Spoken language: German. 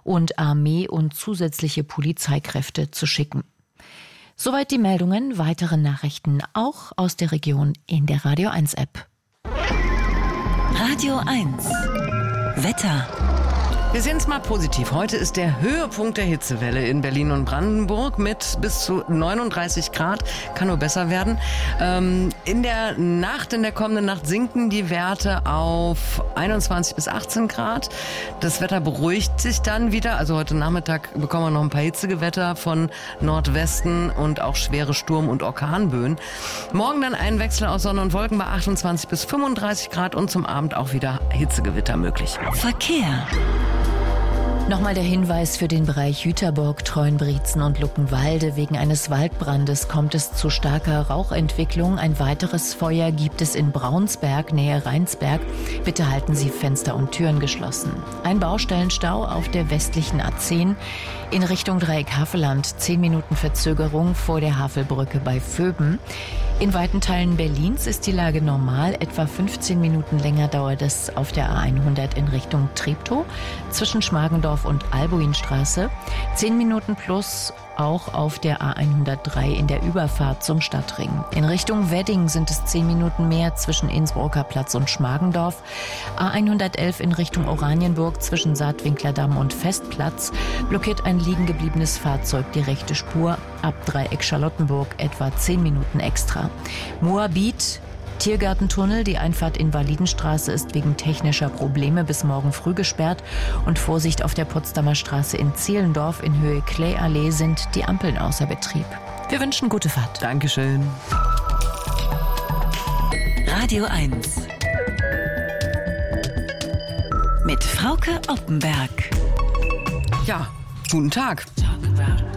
und Armee und zusätzliche Polizeikräfte zu schicken. Soweit die Meldungen. Weitere Nachrichten auch aus der Region in der Radio 1 App. Radio 1 Wetter. Wir sehen es mal positiv. Heute ist der Höhepunkt der Hitzewelle in Berlin und Brandenburg mit bis zu 39 Grad. Kann nur besser werden. In der kommenden Nacht sinken die Werte auf 21 bis 18 Grad. Das Wetter beruhigt sich dann wieder. Also heute Nachmittag bekommen wir noch ein paar Hitzegewitter von Nordwesten und auch schwere Sturm- und Orkanböen. Morgen dann ein Wechsel aus Sonne und Wolken bei 28 bis 35 Grad und zum Abend auch wieder Hitzegewitter möglich. Verkehr. Nochmal der Hinweis für den Bereich Jüterbock, Treuenbrietzen und Luckenwalde. Wegen eines Waldbrandes kommt es zu starker Rauchentwicklung. Ein weiteres Feuer gibt es in Braunsberg, Nähe Rheinsberg. Bitte halten Sie Fenster und Türen geschlossen. Ein Baustellenstau auf der westlichen A10 in Richtung Dreieck Havelland. 10 Minuten Verzögerung vor der Havelbrücke bei Vöben. In weiten Teilen Berlins ist die Lage normal. Etwa 15 Minuten länger dauert es auf der A100 in Richtung Treptow zwischen Schmargendorf und Albuinstraße. 10 Minuten plus auch auf der A103 in der Überfahrt zum Stadtring. In Richtung Wedding sind es 10 Minuten mehr zwischen Innsbrucker Platz und Schmargendorf. A111 in Richtung Oranienburg zwischen Saatwinklerdamm und Festplatz blockiert ein liegen gebliebenes Fahrzeug die rechte Spur. Ab Dreieck Charlottenburg etwa 10 Minuten extra. Moabit, Tiergartentunnel, die Einfahrt Invalidenstraße ist wegen technischer Probleme bis morgen früh gesperrt und Vorsicht auf der Potsdamer Straße in Zehlendorf in Höhe Klee-Allee sind die Ampeln außer Betrieb. Wir wünschen gute Fahrt. Dankeschön. Radio 1 mit Frauke Oppenberg. Ja, guten Tag.